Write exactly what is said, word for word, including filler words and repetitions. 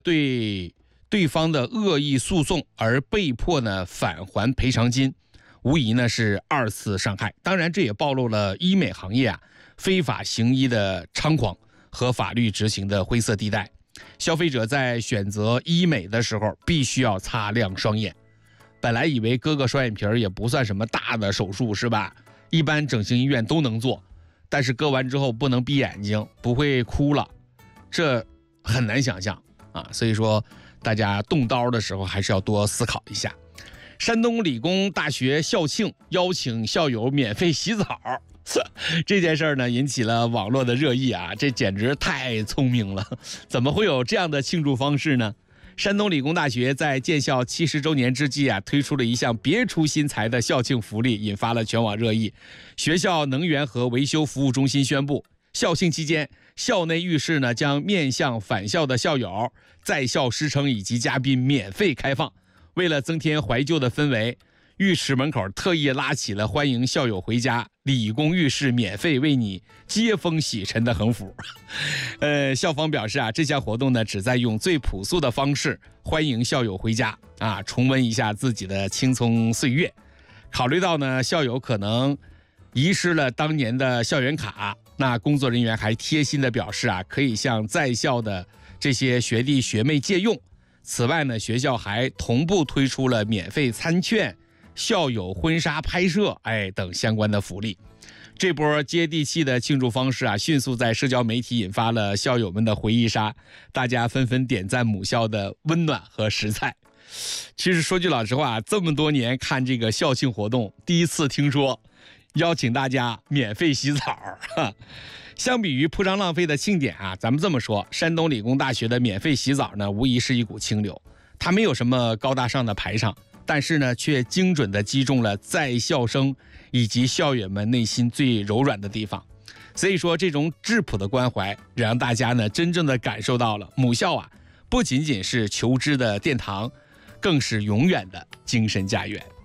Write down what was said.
对对方的恶意诉讼而被迫呢返还赔偿金，无疑呢是二次伤害。当然，这也暴露了医美行业啊非法行医的猖狂和法律执行的灰色地带。消费者在选择医美的时候，必须要擦亮双眼。本来以为割个双眼皮也不算什么大的手术，是吧？一般整形医院都能做，但是割完之后不能闭眼睛，不会哭了，这很难想象啊。所以说，大家动刀的时候还是要多思考一下。山东理工大学校庆邀请校友免费洗澡，这件事儿呢引起了网络的热议啊，这简直太聪明了，怎么会有这样的庆祝方式呢？山东理工大学在建校七十周年之际啊，推出了一项别出心裁的校庆福利，引发了全网热议。学校能源和维修服务中心宣布，校庆期间，校内浴室呢将面向返校的校友、在校师生以及嘉宾免费开放。为了增添怀旧的氛围，浴池门口特意拉起了欢迎校友回家，理工浴室免费为你接风洗尘的横幅。呃，校方表示啊，这项活动呢旨在用最朴素的方式欢迎校友回家啊，重温一下自己的青葱岁月。考虑到呢校友可能遗失了当年的校园卡，那工作人员还贴心的表示啊，可以向在校的这些学弟学妹借用。此外呢，学校还同步推出了免费餐券、校友婚纱拍摄哎等相关的福利。这波接地气的庆祝方式啊，迅速在社交媒体引发了校友们的回忆杀，大家纷纷点赞母校的温暖和实在。其实说句老实话，这么多年看这个校庆活动，第一次听说邀请大家免费洗澡。相比于铺张浪费的庆典啊，咱们这么说，山东理工大学的免费洗澡呢，无疑是一股清流。它没有什么高大上的排场，但是呢，却精准地击中了在校生以及校友们内心最柔软的地方。所以说，这种质朴的关怀，让大家呢真正的感受到了母校啊，不仅仅是求知的殿堂，更是永远的精神家园。